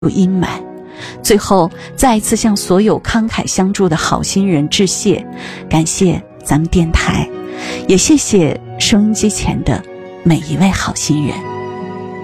阴霾。最后再一次向所有慷慨相助的好心人致谢，感谢咱们电台，也谢谢收音机前的每一位好心人。